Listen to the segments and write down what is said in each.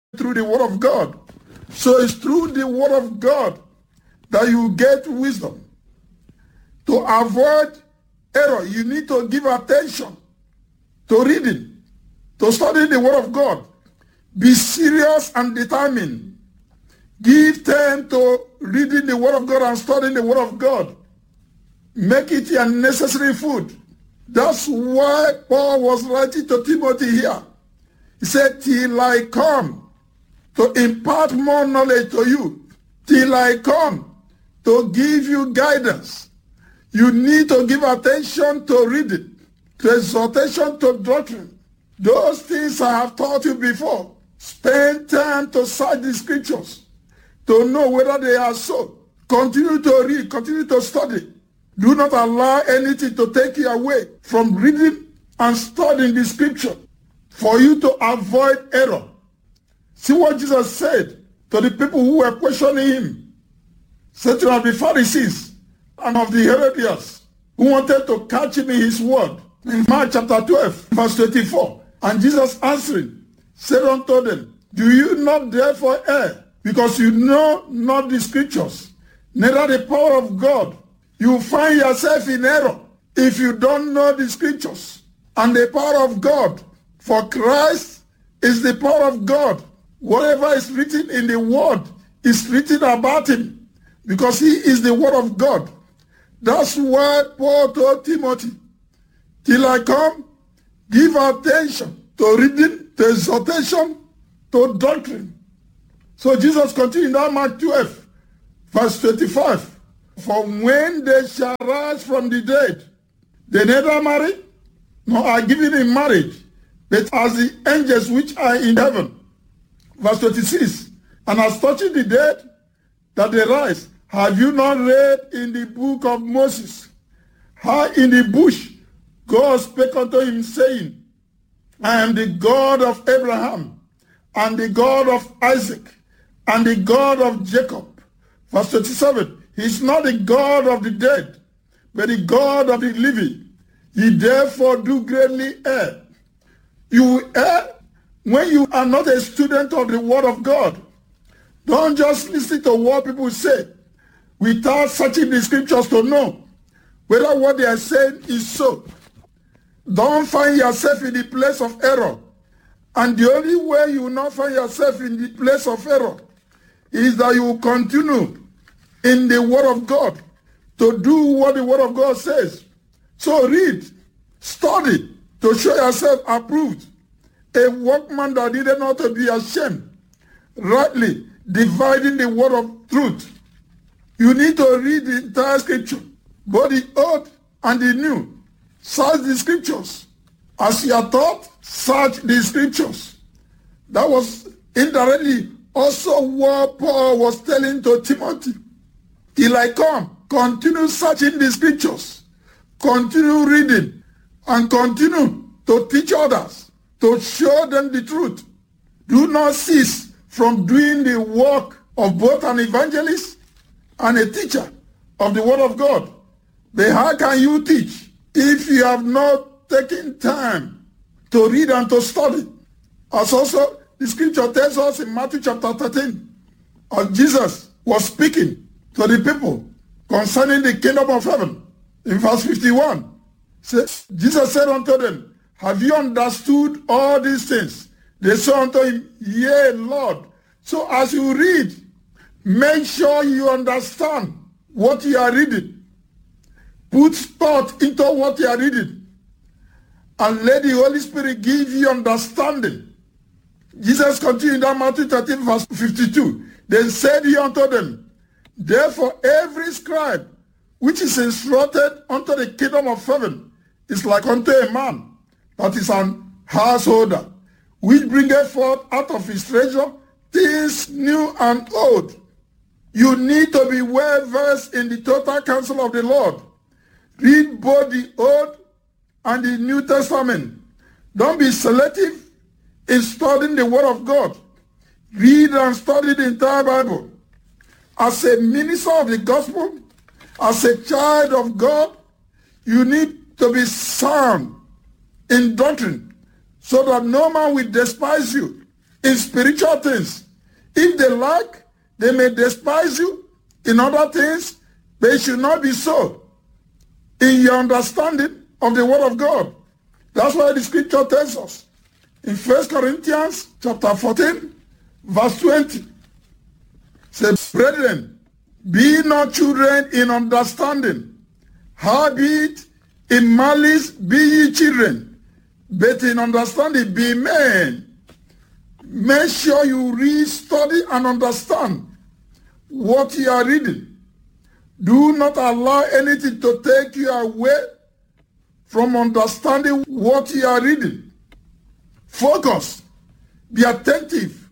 through the Word of God. So it's through the Word of God that you get wisdom. To avoid error, you need to give attention to reading, to studying the Word of God. Be serious and determined. Give time to reading the Word of God and studying the Word of God. Make it your necessary food. That's why Paul was writing to Timothy here. He said, till I come to impart more knowledge to you, till I come to give you guidance. You need to give attention to reading, to exhortation, to doctrine. Those things I have taught you before. Spend time to search the scriptures, to know whether they are so. Continue to read, continue to study. Do not allow anything to take you away from reading and studying the scripture for you to avoid error. See what Jesus said to the people who were questioning him. Said to the Pharisees and of the Herodians who wanted to catch him in his word. In Mark chapter 12, verse 24. And Jesus answering said unto them, do you not therefore err, because you know not the scriptures, neither the power of God? You find yourself in error if you don't know the scriptures and the power of God. For Christ is the power of God. Whatever is written in the word is written about him, because he is the word of God. That's why Paul told Timothy, till I come, give attention to reading, to exhortation, to doctrine. So Jesus continued in Mark 12, verse 25. For when they shall rise from the dead, they neither marry, nor are given in marriage, but as the angels which are in heaven. Verse 26. And as touching the dead, that they rise, have you not read in the book of Moses, how in the bush God spake unto him, saying, I am the God of Abraham, and the God of Isaac, and the God of Jacob. Verse 27. He is not the God of the dead, but the God of the living. Ye therefore do greatly err. You err when you are not a student of the Word of God. Don't just listen to what people say without searching the scriptures to know whether what they are saying is so. Don't find yourself in the place of error. And the only way you will not find yourself in the place of error is that you will continue in the Word of God to do what the Word of God says. So read, study, to show yourself approved, a workman that needed not to be ashamed, rightly dividing the word of truth. You need to read the entire scripture, both the old and the new. Search the scriptures. As you are taught, search the scriptures. That was indirectly also what Paul was telling to Timothy. Till I come, continue searching the scriptures, continue reading, and continue to teach others, to show them the truth. Do not cease from doing the work of both an evangelist and a teacher of the Word of God. But how can you teach if you have not taken time to read and to study? As also the scripture tells us in Matthew chapter 13, as Jesus was speaking to the people concerning the kingdom of heaven. In verse 51, Jesus said unto them, have you understood all these things? They said unto him, yea, Lord. So as you read, make sure you understand what you are reading. Put thought into what you are reading. And let the Holy Spirit give you understanding. Jesus continued in Matthew 13, verse 52. Then said he unto them, therefore every scribe which is instructed unto the kingdom of heaven is like unto a man that is an householder, which bringeth forth out of his treasure things new and old. You need to be well versed in the total counsel of the Lord. Read both the Old and the New Testament. Don't be selective in studying the Word of God. Read and study the entire Bible. As a minister of the gospel, as a child of God, you need to be sound in doctrine so that no man will despise you in spiritual things. If they lack, they may despise you in other things, but it should not be so in your understanding of the word of God. That's why the scripture tells us in 1 Corinthians chapter 14, verse 20. Says, brethren, be not children in understanding, howbeit in malice be ye children, but in understanding be men. Make sure you read, study, and understand what you are reading. Do not allow anything to take you away from understanding what you are reading. Focus. Be attentive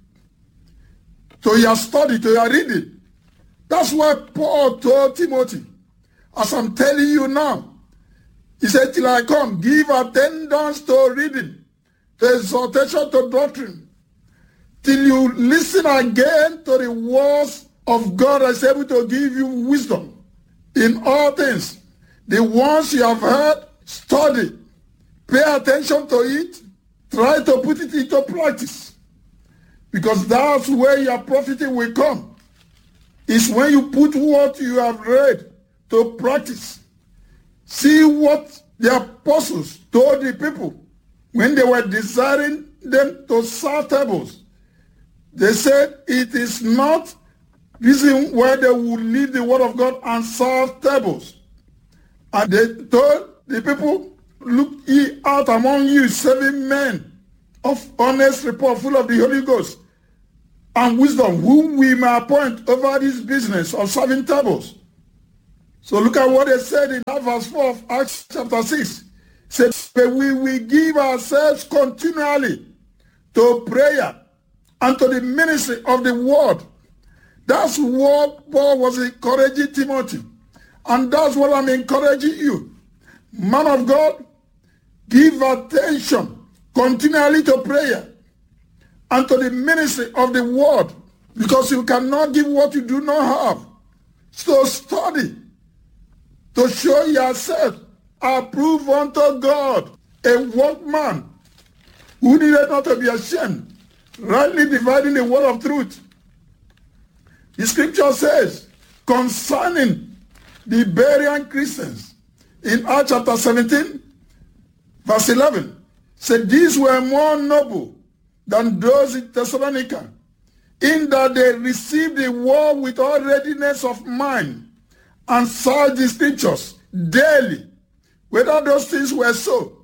to your study, to your reading. That's why Paul told Timothy, as I'm telling you now, he said, till I come, give attendance to reading, to exhortation, to doctrine, till you listen again to the words of God that is able to give you wisdom in all things. The ones you have heard, study, pay attention to it, try to put it into practice, because that's where your profiting will come. It's when you put what you have read to practice. See what the apostles told the people when they were desiring them to serve tables. They said it is not reason why they would leave the word of God and serve tables. And they told the people, look ye out among you 7 men of honest report, full of the Holy Ghost and wisdom, whom we may appoint over this business of serving tables. So look at what they said in verse 4 of Acts chapter 6. It said, but we will give ourselves continually to prayer and to the ministry of the word. That's what Paul was encouraging Timothy. And that's what I'm encouraging you. Man of God, give attention continually to prayer and to the ministry of the word, because you cannot give what you do not have. So study to show yourself approved unto God, a workman who needed not to be ashamed, rightly dividing the word of truth. The scripture says concerning the Berean Christians in Acts chapter 17, verse 11, said these were more noble than those in Thessalonica, in that they received the word with all readiness of mind and searched the scriptures daily, whether those things were so.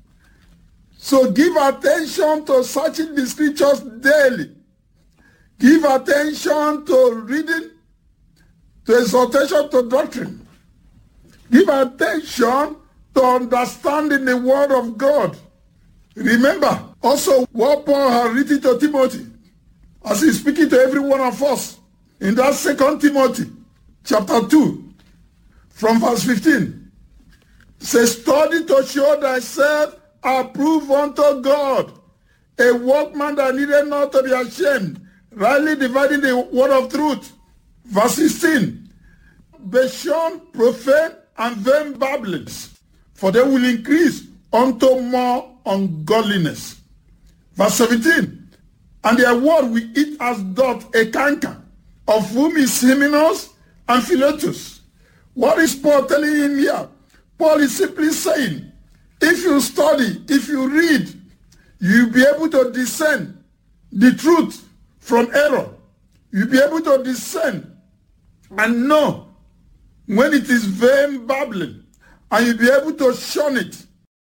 So give attention to searching the scriptures daily. Give attention to reading, to exhortation, to doctrine. Give attention to understanding the word of God. Remember also what Paul had written to Timothy, as he's speaking to every one of us in that 2 Timothy chapter 2 from verse 15. It says, study to show thyself approved unto God, a workman that needed not to be ashamed, rightly dividing the word of truth. Verse 16, be shun profane and vain babblings, for they will increase unto more ungodliness. Verse 17, and their word will eat as doth a canker, of whom is Hymenaeus and Philetus. What is Paul telling him here? Paul is simply saying, if you study, if you read, you'll be able to discern the truth from error. You'll be able to discern and know when it is vain babbling, and you'll be able to shun it.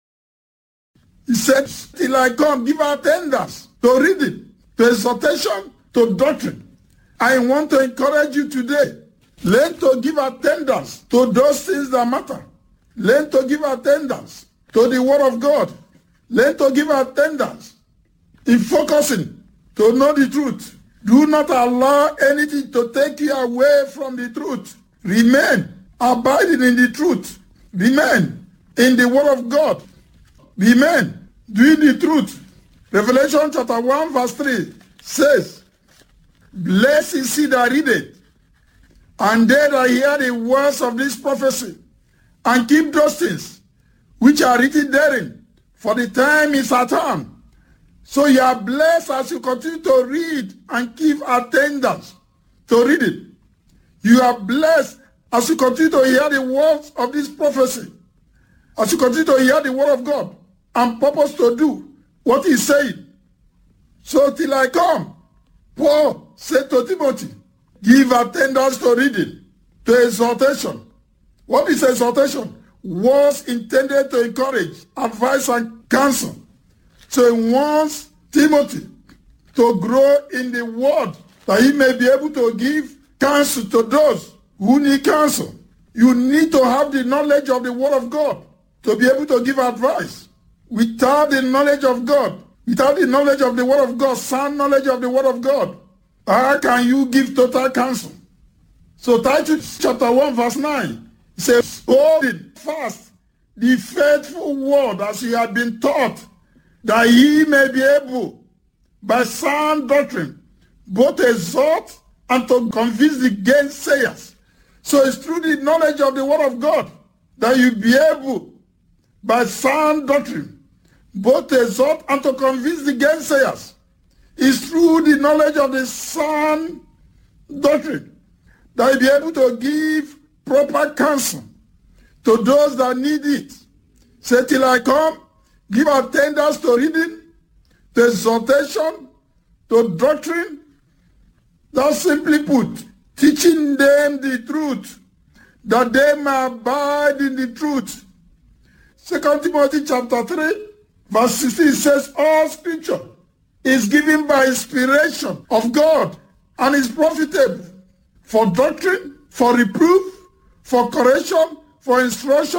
He said, till I come, give attendance to reading, to exhortation, to doctrine. I want to encourage you today. Learn to give attendance to those things that matter. Learn to give attendance to the word of God. Learn to give attendance in focusing to know the truth. Do not allow anything to take you away from the truth. Remain abiding in the truth. Remain in the word of God. Remain doing the truth. Revelation chapter 1 verse 3 says, blessed is he that readeth, and they that hear the words of this prophecy, and keep those things which are written therein, for the time is at hand. So you are blessed as you continue to read and give attendance to reading. You are blessed as you continue to hear the words of this prophecy, as you continue to hear the word of God and purpose to do what he's saying. So till I come, Paul said to Timothy, give attendance to reading, to exhortation. What is exhortation? Was intended to encourage, advise, and counsel. So he wants Timothy to grow in the word, that he may be able to give counsel to those who need counsel. You need to have the knowledge of the word of God to be able to give advice. Without the knowledge of God, without the knowledge of the word of God, sound knowledge of the word of God, how can you give total counsel? So Titus chapter 1 verse 9 says, hold fast the faithful word as you have been taught, that ye may be able by sound doctrine both to exhort and to convince the gainsayers. So it's through the knowledge of the word of God that you be able by sound doctrine both to exhort and to convince the gainsayers. It's through the knowledge of the sound doctrine that you be able to give proper counsel to those that need it. Say, till I come, give attendance to reading, to exhortation, to doctrine. That's simply put, teaching them the truth, that they may abide in the truth. 2 Timothy chapter 3, verse 16 says, all scripture is given by inspiration of God and is profitable for doctrine, for reproof, for correction, for instruction